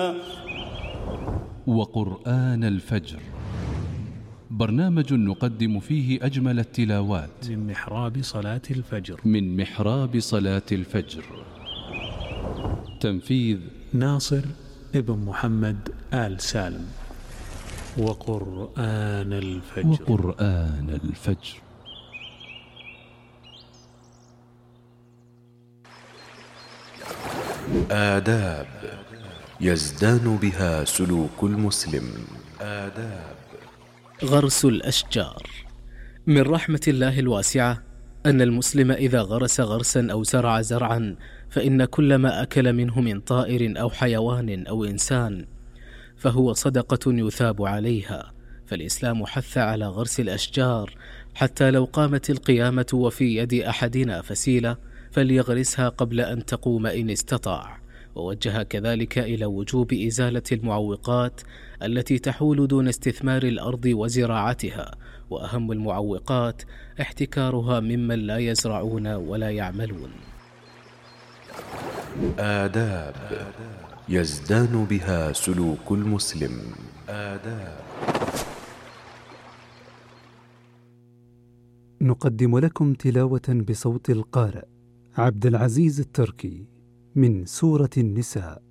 وقرآن الفجر، برنامج نقدم فيه أجمل التلاوات من محراب صلاة الفجر. تنفيذ ناصر ابن محمد آل سالم. وقرآن الفجر. آداب يزدان بها سلوك المسلم. غرس الأشجار. من رحمة الله الواسعة أن المسلم إذا غرس غرسا أو زرع زرعا فإن كل ما أكل منه من طائر أو حيوان أو إنسان فهو صدقة يثاب عليها. فالإسلام حث على غرس الأشجار، حتى لو قامت القيامة وفي يد أحدنا فسيلة فليغرسها قبل أن تقوم إن استطاع. ووجه كذلك إلى وجوب إزالة المعوقات التي تحول دون استثمار الأرض وزراعتها، وأهم المعوقات احتكارها ممن لا يزرعون ولا يعملون. آداب يزدان بها سلوك المسلم. نقدم لكم تلاوة بصوت القارئ عبد العزيز التركي من سورة النساء.